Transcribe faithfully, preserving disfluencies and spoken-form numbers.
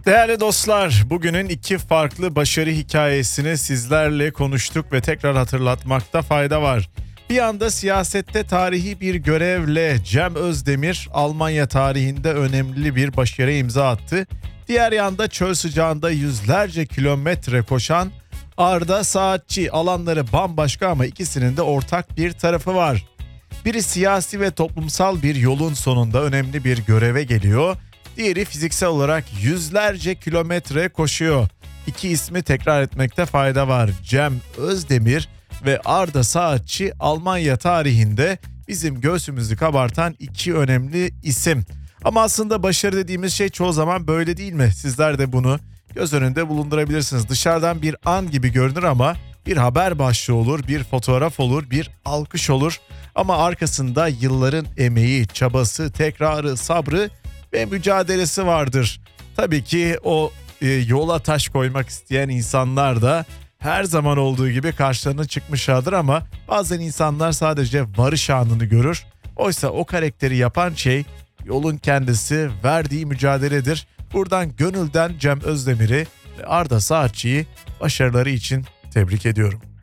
Değerli dostlar, bugünün iki farklı başarı hikayesini sizlerle konuştuk ve tekrar hatırlatmakta fayda var. Bir anda siyasette tarihi bir görevle Cem Özdemir Almanya tarihinde önemli bir başarıya imza attı. Diğer yanda çöl sıcağında yüzlerce kilometre koşan Arda Saatçi, alanları bambaşka ama ikisinin de ortak bir tarafı var. Biri siyasi ve toplumsal bir yolun sonunda önemli bir göreve geliyor. Diğeri fiziksel olarak yüzlerce kilometre koşuyor. İki ismi tekrar etmekte fayda var. Cem Özdemir ve Arda Saatçi Almanya tarihinde bizim göğsümüzü kabartan iki önemli isim. Ama aslında başarı dediğimiz şey çoğu zaman böyle değil mi? Sizler de bunu göz önünde bulundurabilirsiniz. Dışarıdan bir an gibi görünür ama bir haber başlığı olur, bir fotoğraf olur, bir alkış olur. Ama arkasında yılların emeği, çabası, tekrarı, sabrı ve mücadelesi vardır. Tabii ki o e, yola taş koymak isteyen insanlar da her zaman olduğu gibi karşılarına çıkmışlardır ama bazen insanlar sadece varış anını görür. Oysa o karakteri yapan şey yolun kendisi, verdiği mücadeledir. Buradan gönülden Cem Özdemir'i ve Arda Saatçı'yı başarıları için tebrik ediyorum.